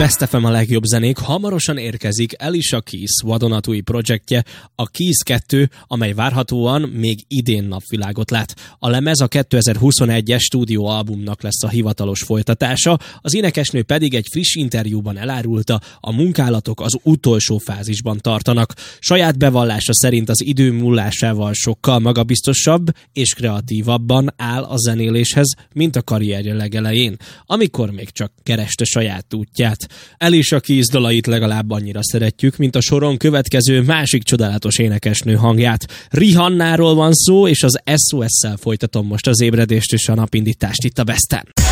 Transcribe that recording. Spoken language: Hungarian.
Best FM a legjobb zenék, hamarosan érkezik Alicia Keys vadonatúj projektje, a Keys 2, amely várhatóan még idén napvilágot lát. A lemez a 2021-es stúdióalbumnak lesz a hivatalos folytatása, az énekesnő pedig egy friss interjúban elárulta, a munkálatok az utolsó fázisban tartanak. Saját bevallása szerint az idő múlásával sokkal magabiztosabb és kreatívabban áll a zenéléshez, mint a karrierje legelején, amikor még csak kereste saját útját. Alicia Keys dalait legalább annyira szeretjük, mint a soron következő másik csodálatos énekesnő hangját. Rihannáról van szó, és az SOS-szel folytatom most az ébredést és a napindítást itt a Besten.